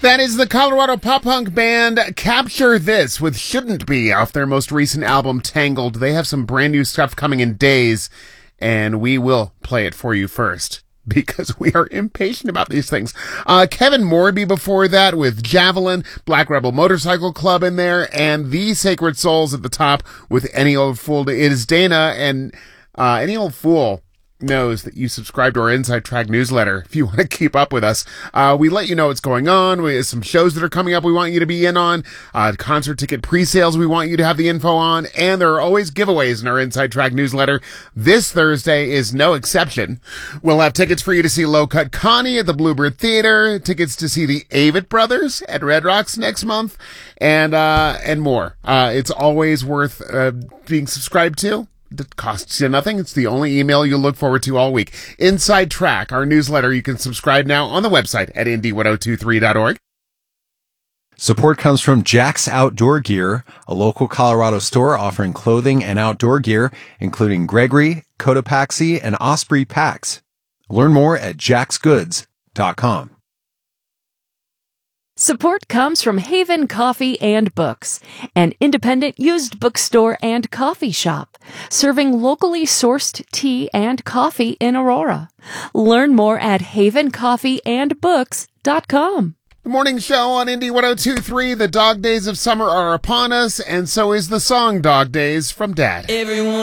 That is the Colorado pop-punk band Capture This with Shouldn't Be off their most recent album, Tangled. They have some brand new stuff coming in days, and we will play it for you first because we are impatient about these things. Kevin Morby before that with Javelin, Black Rebel Motorcycle Club in there, and The Sacred Souls at the top with Any Old Fool. It is Dana, and Any Old Fool knows that you subscribe to our Inside Track newsletter if you want to keep up with us. We let you know what's going on. We have some shows that are coming up we want you to be in on, concert ticket pre-sales we want you to have the info on, and there are always giveaways in our Inside Track newsletter. This Thursday is no exception. We'll have tickets for you to see Low Cut Connie at the Bluebird Theater, tickets to see the Avett Brothers at Red Rocks next month, and more. It's always worth being subscribed to. It costs you nothing. It's the only email you'll look forward to all week. Inside Track, our newsletter. You can subscribe now on the website at indy1023.org. Support comes from Jack's Outdoor Gear, a local Colorado store offering clothing and outdoor gear, including Gregory, Cotopaxi, and Osprey packs. Learn more at jacksgoods.com. Support comes from Haven Coffee and Books, an independent used bookstore and coffee shop, serving locally sourced tea and coffee in Aurora. Learn more at havencoffeeandbooks.com. The morning show on Indy 102.3. The dog days of summer are upon us, and so is the song Dog Days from Dad. Everyone